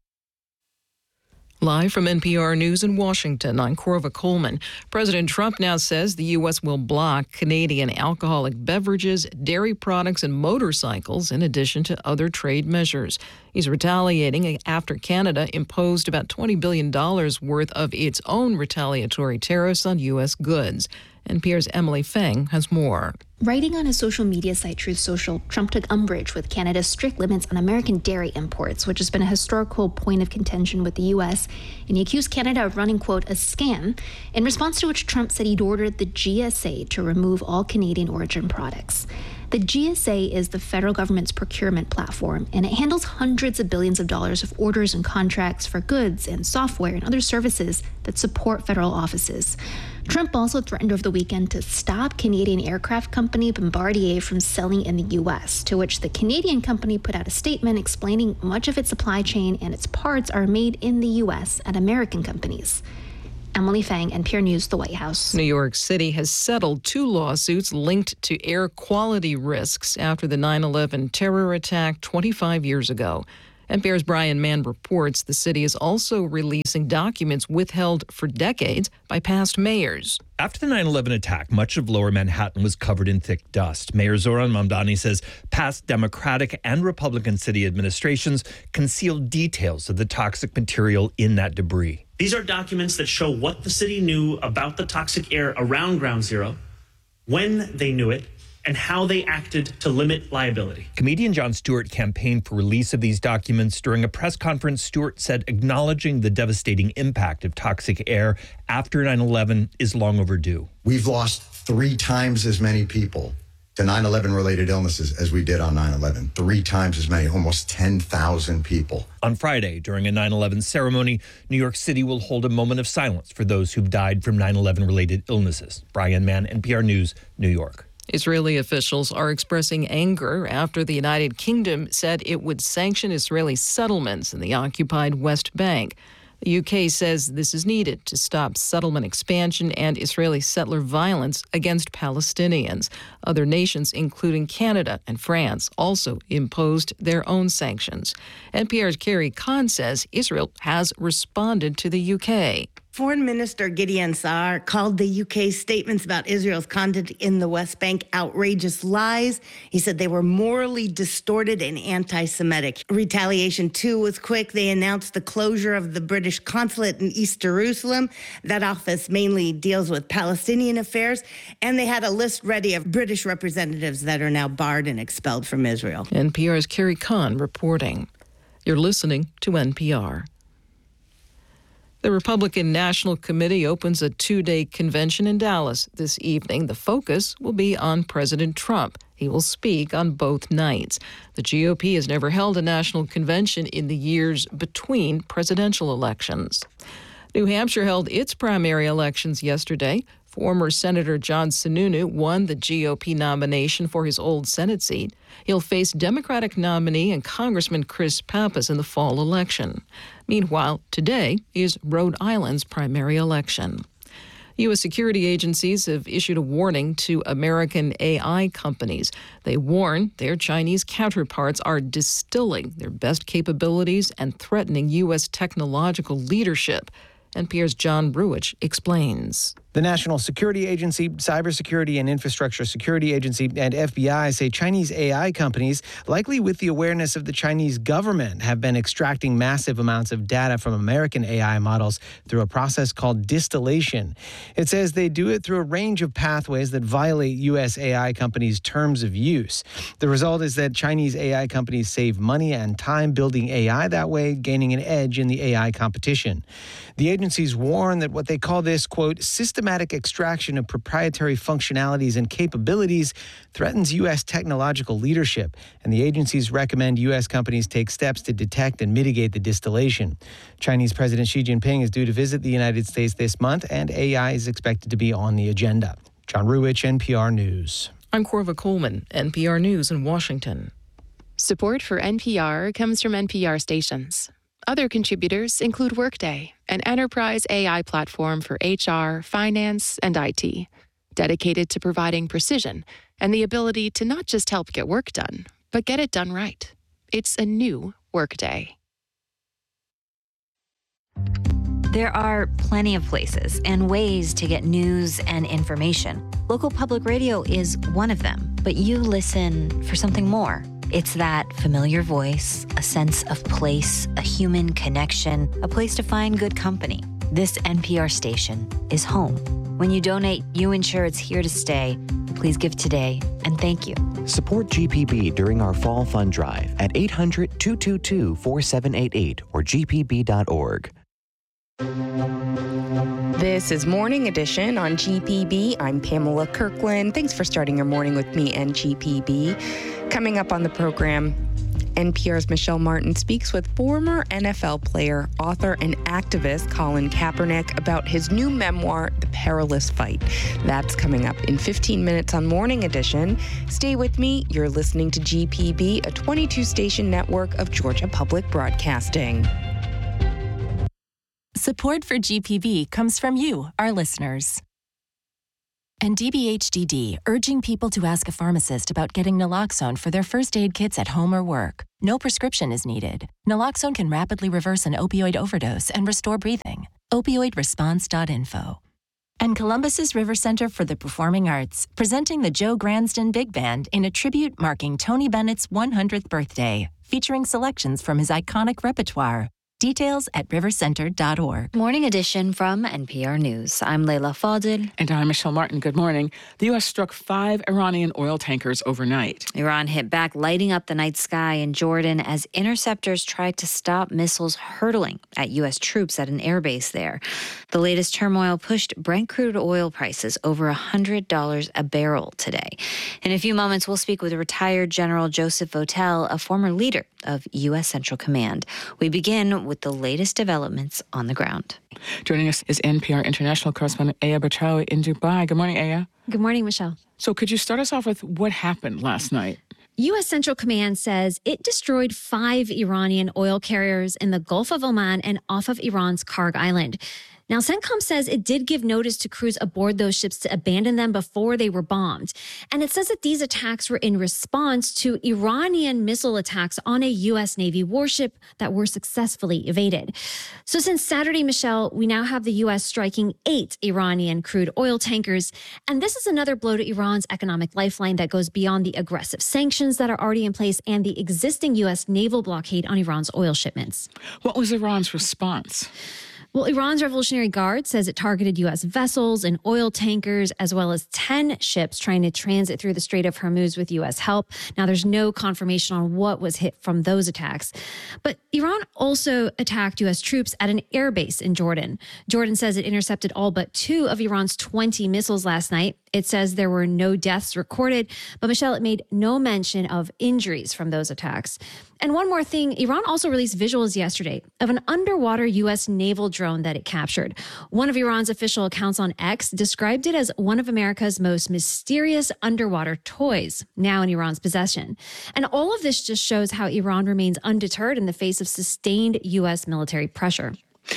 Live from N P R News in Washington, I'm Corva Coleman. President Trump now says the U S will block Canadian alcoholic beverages, dairy products, and motorcycles, in addition to other trade measures. He's retaliating after Canada imposed about twenty billion dollars worth of its own retaliatory tariffs on U S goods. N P R's Emily Feng has more. Writing on a social media site, Truth Social, Trump took umbrage with Canada's strict limits on American dairy imports, which has been a historical point of contention with the U S, and he accused Canada of running, quote, a scam, in response to which Trump said he'd ordered the G S A to remove all Canadian origin products. The G S A is the federal government's procurement platform, and it handles hundreds of billions of dollars of orders and contracts for goods and software and other services that support federal offices. Trump also threatened over the weekend to stop Canadian aircraft company Bombardier from selling in the U S, to which the Canadian company put out a statement explaining much of its supply chain and its parts are made in the U S at American companies. Emily Fang, N P R News, the White House. New York City has settled two lawsuits linked to air quality risks after the nine eleven terror attack twenty-five years ago. N P R's Brian Mann reports the city is also releasing documents withheld for decades by past mayors. After the nine eleven attack, much of Lower Manhattan was covered in thick dust. Mayor Zohran Mamdani says past Democratic and Republican city administrations concealed details of the toxic material in that debris. These are documents that show what the city knew about the toxic air around Ground Zero, when they knew it, and how they acted to limit liability. Comedian Jon Stewart campaigned for release of these documents. During a press conference, Stewart said acknowledging the devastating impact of toxic air after nine eleven is long overdue. We've lost three times as many people to nine eleven related illnesses as we did on nine eleven. Three times as many, almost ten thousand people. On Friday, during a nine eleven ceremony, New York City will hold a moment of silence for those who've died from nine eleven related illnesses. Brian Mann, N P R News, New York. Israeli officials are expressing anger after the United Kingdom said it would sanction Israeli settlements in the occupied West Bank. The U K says this is needed to stop settlement expansion and Israeli settler violence against Palestinians. Other nations, including Canada and France, also imposed their own sanctions. N P R's Carrie Kahn says Israel has responded to the U K. Foreign Minister Gideon Saar called the U K's statements about Israel's conduct in the West Bank outrageous lies. He said they were morally distorted and anti-Semitic. Retaliation, too, was quick. They announced the closure of the British consulate in East Jerusalem. That office mainly deals with Palestinian affairs. And they had a list ready of British representatives that are now barred and expelled from Israel. N P R's Carrie Kahn reporting. You're listening to N P R. The Republican National Committee opens a two-day convention in Dallas this evening. The focus will be on President Trump. He will speak on both nights. The G O P has never held a national convention in the years between presidential elections. New Hampshire held its primary elections yesterday. Former Senator John Sununu won the G O P nomination for his old Senate seat. He'll face Democratic nominee and Congressman Chris Pappas in the fall election. Meanwhile, today is Rhode Island's primary election. U S security agencies have issued a warning to American A I companies. They warn their Chinese counterparts are distilling their best capabilities and threatening U S technological leadership. N P R's John Ruwitch explains. The National Security Agency, Cybersecurity and Infrastructure Security Agency, and F B I say Chinese A I companies, likely with the awareness of the Chinese government, have been extracting massive amounts of data from American A I models through a process called distillation. It says they do it through a range of pathways that violate U S A I companies' terms of use. The result is that Chinese A I companies save money and time building A I that way, gaining an edge in the A I competition. The agencies warn that what they call this, quote, systematic extraction of proprietary functionalities and capabilities threatens U S technological leadership, and the agencies recommend U S companies take steps to detect and mitigate the distillation. Chinese President Xi Jinping is due to visit the United States this month, and A I is expected to be on the agenda. John Ruwitch, N P R News. I'm Corva Coleman, N P R News in Washington. Support for N P R comes from N P R stations. Other contributors include Workday, an enterprise A I platform for H R, finance, and I T, dedicated to providing precision and the ability to not just help get work done, but get it done right. It's a new Workday. There are plenty of places and ways to get news and information. Local public radio is one of them, but you listen for something more. It's that familiar voice, a sense of place, a human connection, a place to find good company. This N P R station is home. When you donate, you ensure it's here to stay. Please give today, and thank you. Support G P B during our fall fund drive at eight hundred, two two two, four seven eight eight or g p b dot org. This is Morning Edition on G P B. I'm Pamela Kirkland. Thanks for starting your morning with me and G P B. Coming up on the program, N P R's Michelle Martin speaks with former N F L player, author, and activist Colin Kaepernick about his new memoir, The Perilous Fight. That's coming up in fifteen minutes on Morning Edition. Stay with me. You're listening to G P B, a twenty-two station network of Georgia Public Broadcasting. Support for G P B comes from you, our listeners. And D B H D D, urging people to ask a pharmacist about getting naloxone for their first aid kits at home or work. No prescription is needed. Naloxone can rapidly reverse an opioid overdose and restore breathing. opioid response dot info. And Columbus's River Center for the Performing Arts, presenting the Joe Gransden Big Band in a tribute marking Tony Bennett's one hundredth birthday, featuring selections from his iconic repertoire. Details at river center dot org. Morning Edition from N P R News. I'm Leila Fadel. And I'm Michelle Martin. Good morning. The U S struck five Iranian oil tankers overnight. Iran hit back, lighting up the night sky in Jordan as interceptors tried to stop missiles hurtling at U S troops at an airbase there. The latest turmoil pushed Brent crude oil prices over one hundred dollars a barrel today. In a few moments, we'll speak with retired General Joseph Votel, a former leader of U S Central Command. We begin with the latest developments on the ground. Joining us is N P R international correspondent Aya Batrawi in Dubai. Good morning, Aya. Good morning, Michelle. So could you start us off with what happened last night? U S Central Command says it destroyed five Iranian oil carriers in the Gulf of Oman and off of Iran's Karg Island. Now, CENTCOM says it did give notice to crews aboard those ships to abandon them before they were bombed. And it says that these attacks were in response to Iranian missile attacks on a U S Navy warship that were successfully evaded. So since Saturday, Michelle, we now have the U S striking eight Iranian crude oil tankers. And this is another blow to Iran's economic lifeline that goes beyond the aggressive sanctions that are already in place and the existing U S naval blockade on Iran's oil shipments. What was Iran's response? Well, Iran's Revolutionary Guard says it targeted U S vessels and oil tankers, as well as ten ships trying to transit through the Strait of Hormuz with U S help. Now, there's no confirmation on what was hit from those attacks. But Iran also attacked U S troops at an airbase in Jordan. Jordan says it intercepted all but two of Iran's twenty missiles last night. It says there were no deaths recorded, but Michelle, it made no mention of injuries from those attacks. And one more thing, Iran also released visuals yesterday of an underwater U S naval drone that it captured. One of Iran's official accounts on X described it as one of America's most mysterious underwater toys, now in Iran's possession. And all of this just shows how Iran remains undeterred in the face of sustained U S military pressure.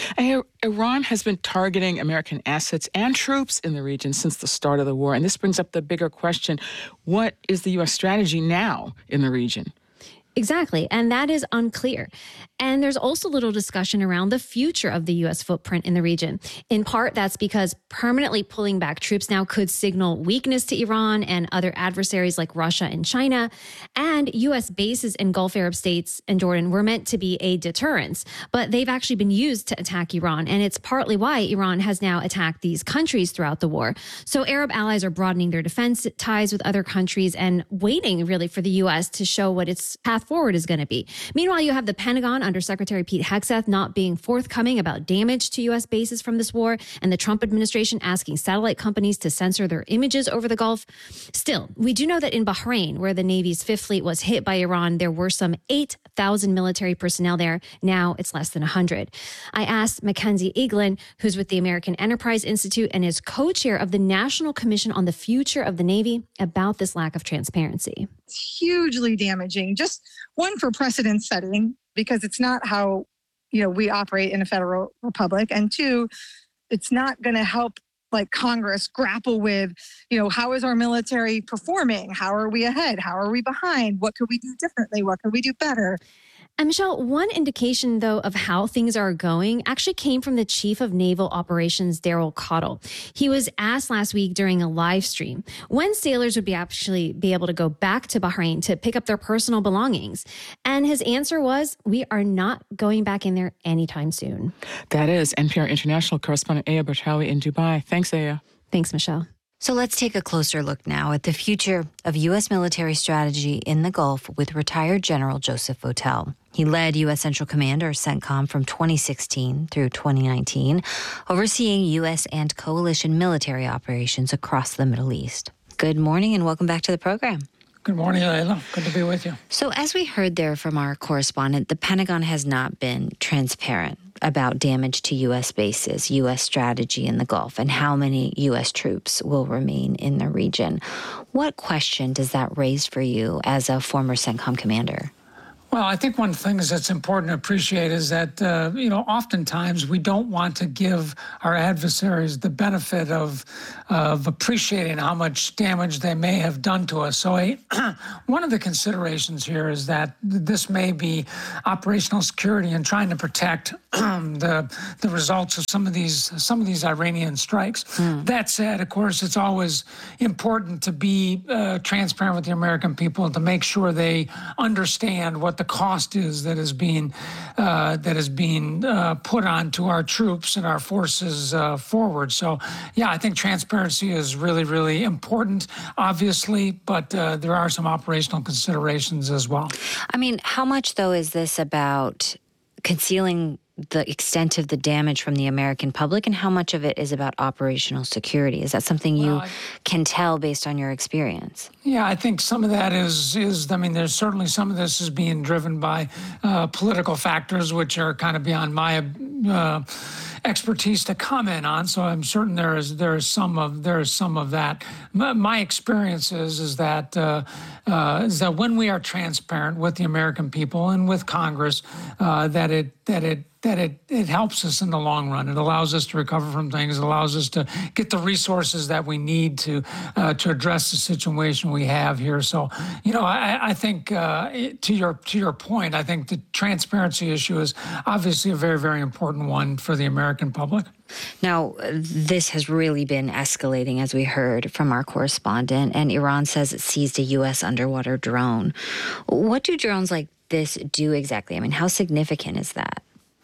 Iran has been targeting American assets and troops in the region since the start of the war. And this brings up the bigger question, what is the U S strategy now in the region? Exactly. And that is unclear. And there's also little discussion around the future of the U S footprint in the region. In part, that's because permanently pulling back troops now could signal weakness to Iran and other adversaries like Russia and China. And U S bases in Gulf Arab states and Jordan were meant to be a deterrence, but they've actually been used to attack Iran. And it's partly why Iran has now attacked these countries throughout the war. So Arab allies are broadening their defense ties with other countries and waiting really for the U S to show what its path forward is going to be. Meanwhile, you have the Pentagon under Secretary Pete Hegseth not being forthcoming about damage to U S bases from this war, and the Trump administration asking satellite companies to censor their images over the Gulf. Still, we do know that in Bahrain, where the Navy's Fifth Fleet was hit by Iran, there were some eight thousand military personnel there. Now it's less than one hundred. I asked Mackenzie Eaglin, who's with the American Enterprise Institute and is co-chair of the National Commission on the Future of the Navy, about this lack of transparency. It's hugely damaging. Just one, for precedent setting, because it's not how, you know, we operate in a federal republic. And two, it's not going to help like Congress grapple with, you know, how is our military performing? How are we ahead? How are we behind? What could we do differently? What could we do better? And Michelle, one indication, though, of how things are going actually came from the Chief of Naval Operations, Daryl Cottle. He was asked last week during a live stream when sailors would be actually be able to go back to Bahrain to pick up their personal belongings. And his answer was, we are not going back in there anytime soon. That is N P R international correspondent Aya Batrawi in Dubai. Thanks, Aya. Thanks, Michelle. So let's take a closer look now at the future of U S military strategy in the Gulf with retired General Joseph Votel. He led U S Central Command, or CENTCOM, from twenty sixteen through twenty nineteen, overseeing U S and coalition military operations across the Middle East. Good morning and welcome back to the program. Good morning, Layla. Good to be with you. So as we heard there from our correspondent, the Pentagon has not been transparent about damage to U S bases, U S strategy in the Gulf, and how many U S troops will remain in the region. What question does that raise for you as a former CENTCOM commander? Well, I think one of the things that's important to appreciate is that, uh, you know, oftentimes we don't want to give our adversaries the benefit of, of appreciating how much damage they may have done to us. So a, one of the considerations here is that this may be operational security and trying to protect the the results of some of these some of these Iranian strikes. Mm. That said, of course, it's always important to be uh, transparent with the American people and to make sure they understand what the cost is that is being uh, that is being uh, put onto our troops and our forces uh, forward. So, yeah, I think transparency is really, really important, obviously, but uh, there are some operational considerations as well. I mean, how much, though, is this about concealing the extent of the damage from the American public, and how much of it is about operational security? Is that something you well, I, can tell based on your experience? Yeah, I think some of that is, is I mean, there's certainly some of this is being driven by uh, political factors, which are kind of beyond my uh, expertise to comment on. So I'm certain there is there is some of there is some of that. My, my experience is is that uh, uh, is that when we are transparent with the American people and with Congress, uh, that it that it that it, it helps us in the long run. It allows us to recover from things. It allows us to get the resources that we need to uh, to address the situation we have here. So, you know, I, I think uh, to your to your point, I think the transparency issue is obviously a very, very important one for the American public. Now, this has really been escalating, as we heard from our correspondent, and Iran says it seized a U S underwater drone. What do drones like this do exactly? I mean, how significant is that?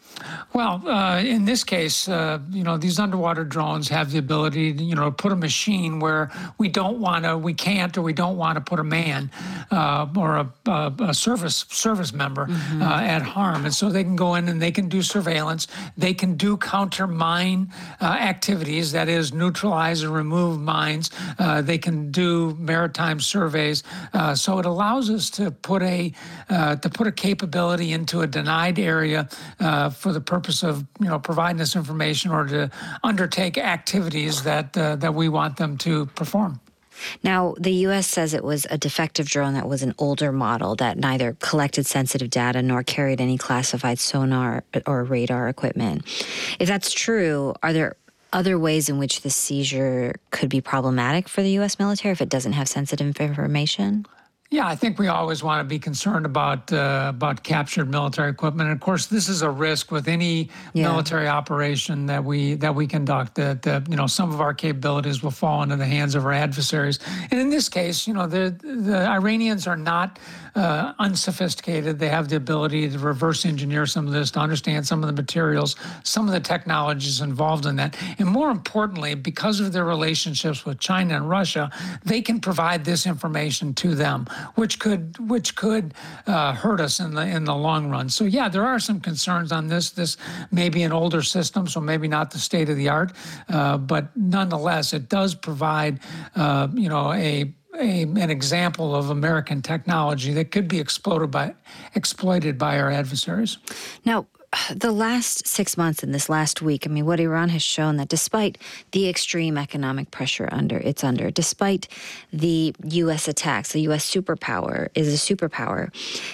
Well, uh, in this case, uh, you know, these underwater drones have the ability to, you know, put a machine where we don't want to, we can't, or we don't want to put a man uh, or a, a, a service service member mm-hmm. uh, at harm. And so they can go in and they can do surveillance. They can do counter mine uh, activities, that is, neutralize or remove mines. Uh, they can do maritime surveys. Uh, so it allows us to put a uh, to put a capability into a denied area uh, for the purpose of, you know, providing this information or to undertake activities that uh, that we want them to perform. Now, the U S says it was a defective drone that was an older model that neither collected sensitive data nor carried any classified sonar or radar equipment. If that's true, are there other ways in which the seizure could be problematic for the U S military if it doesn't have sensitive information? Yeah, I think we always want to be concerned about uh, about captured military equipment. And of course, this is a risk with any yeah. military operation that we that we conduct. That, that you know, some of our capabilities will fall into the hands of our adversaries. And in this case, you know, the the Iranians are not uh, unsophisticated. They have the ability to reverse engineer some of this, to understand some of the materials, some of the technologies involved in that. And more importantly, because of their relationships with China and Russia, they can provide this information to them, which could which could uh, hurt us in the in the long run. So yeah, there are some concerns on this. This may be an older system, so maybe not the state of the art, uh, but nonetheless, it does provide uh, you know a. A, an example of American technology that could be exploited by exploited by our adversaries. Now, the last six months and this last week, I mean, what Iran has shown that despite the extreme economic pressure under it's under, despite the U S attacks, the U S superpower is a superpower,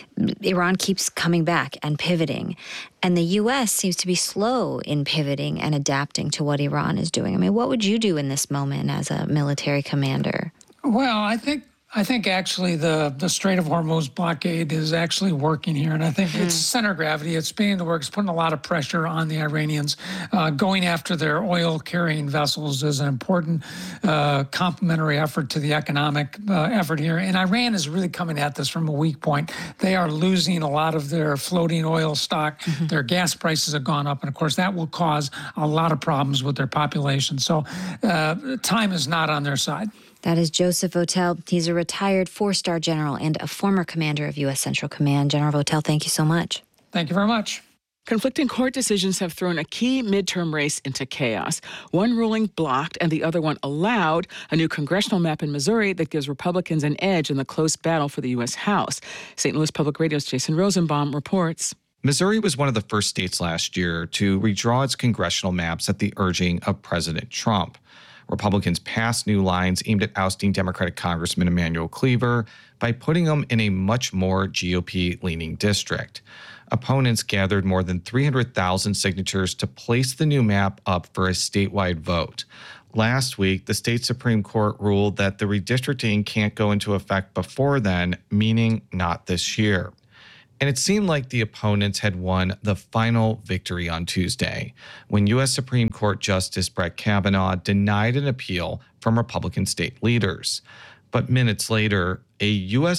Iran keeps coming back and pivoting. And the U S seems to be slow in pivoting and adapting to what Iran is doing. I mean, what would you do in this moment as a military commander? Well, I think I think actually the, the Strait of Hormuz blockade is actually working here. And I think mm. it's center gravity. It's spinning the works, putting a lot of pressure on the Iranians. Uh, going after their oil carrying vessels is an important uh, complementary effort to the economic uh, effort here. And Iran is really coming at this from a weak point. They are losing a lot of their floating oil stock. Mm-hmm. Their gas prices have gone up. And of course, that will cause a lot of problems with their population. So uh, time is not on their side. That is Joseph Votel. He's a retired four-star general and a former commander of U S Central Command. General Votel, thank you so much. Thank you very much. Conflicting court decisions have thrown a key midterm race into chaos. One ruling blocked and the other one allowed a new congressional map in Missouri that gives Republicans an edge in the close battle for the U S House. Saint Louis Public Radio's Jason Rosenbaum reports. Missouri was one of the first states last year to redraw its congressional maps at the urging of President Trump. Republicans passed new lines aimed at ousting Democratic Congressman Emanuel Cleaver by putting him in a much more G O P-leaning district. Opponents gathered more than three hundred thousand signatures to place the new map up for a statewide vote. Last week, the state Supreme Court ruled that the redistricting can't go into effect before then, meaning not this year. And it seemed like the opponents had won the final victory on Tuesday when U S Supreme Court Justice Brett Kavanaugh denied an appeal from Republican state leaders. But minutes later, a U S